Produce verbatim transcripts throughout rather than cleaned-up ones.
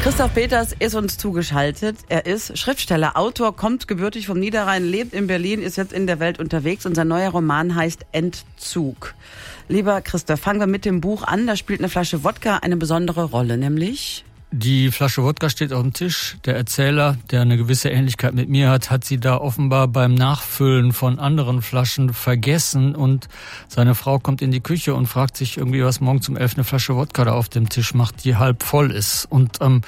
Christoph Peters ist uns zugeschaltet. Er ist Schriftsteller, Autor, kommt gebürtig vom Niederrhein, lebt in Berlin, ist jetzt in der Welt unterwegs und sein neuer Roman heißt Entzug. Lieber Christoph, fangen wir mit dem Buch an. Da spielt eine Flasche Wodka eine besondere Rolle, nämlich... Die Flasche Wodka steht auf dem Tisch. Der Erzähler, der eine gewisse Ähnlichkeit mit mir hat, hat sie da offenbar beim Nachfüllen von anderen Flaschen vergessen. Und seine Frau kommt in die Küche und fragt sich irgendwie, was morgen zum elf eine Flasche Wodka da auf dem Tisch macht, die halb voll ist. Und ähm,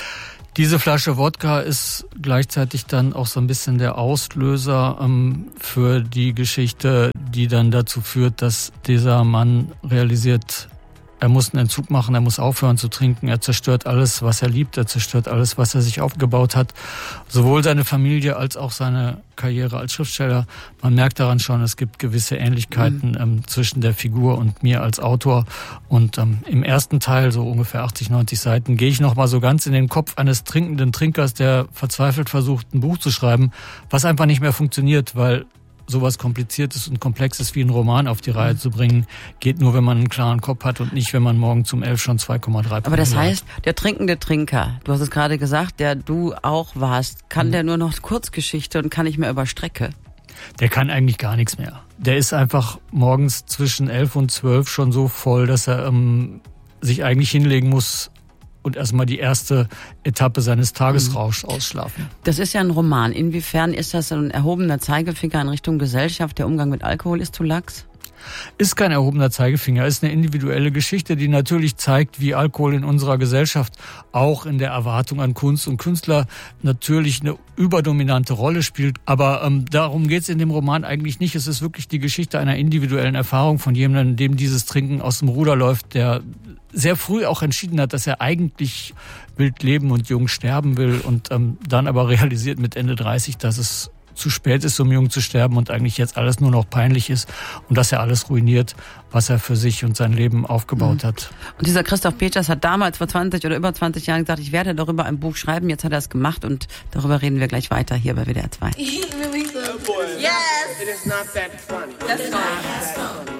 diese Flasche Wodka ist gleichzeitig dann auch so ein bisschen der Auslöser ähm, für die Geschichte, die dann dazu führt, dass dieser Mann realisiert, er muss einen Entzug machen, er muss aufhören zu trinken, er zerstört alles, was er liebt, er zerstört alles, was er sich aufgebaut hat. Sowohl seine Familie als auch seine Karriere als Schriftsteller. Man merkt daran schon, es gibt gewisse Ähnlichkeiten mhm. ähm, zwischen der Figur und mir als Autor. Und ähm, im ersten Teil, so ungefähr achtzig, neunzig Seiten, gehe ich nochmal so ganz in den Kopf eines trinkenden Trinkers, der verzweifelt versucht, ein Buch zu schreiben, was einfach nicht mehr funktioniert, weil sowas Kompliziertes und Komplexes wie ein Roman auf die Reihe mhm. zu bringen, geht nur, wenn man einen klaren Kopf hat und nicht, wenn man morgen zum elf schon zwei Komma drei Aber das heißt, der trinkende Trinker, du hast es gerade gesagt, der du auch warst, kann mhm. der nur noch Kurzgeschichte und kann nicht mehr über Strecke? Der kann eigentlich gar nichts mehr. Der ist einfach morgens zwischen elf und zwölf schon so voll, dass er ähm, sich eigentlich hinlegen muss und erstmal die erste Etappe seines Tagesrauschs ausschlafen. Das ist ja ein Roman. Inwiefern ist das ein erhobener Zeigefinger in Richtung Gesellschaft? Der Umgang mit Alkohol ist zu lax? Ist kein erhobener Zeigefinger, ist eine individuelle Geschichte, die natürlich zeigt, wie Alkohol in unserer Gesellschaft auch in der Erwartung an Kunst und Künstler natürlich eine überdominante Rolle spielt. Aber ähm, darum geht's in dem Roman eigentlich nicht. Es ist wirklich die Geschichte einer individuellen Erfahrung von jemandem, dem dieses Trinken aus dem Ruder läuft, der sehr früh auch entschieden hat, dass er eigentlich wild leben und jung sterben will und ähm, dann aber realisiert mit Ende dreißig, dass es zu spät ist, um jung zu sterben und eigentlich jetzt alles nur noch peinlich ist und dass er alles ruiniert, was er für sich und sein Leben aufgebaut mhm. hat. Und dieser Christoph Peters hat damals vor zwanzig oder über zwanzig Jahren gesagt, ich werde darüber ein Buch schreiben. Jetzt hat er es gemacht und darüber reden wir gleich weiter hier bei W D R zwei. Yes! It is not that funny. That's funny.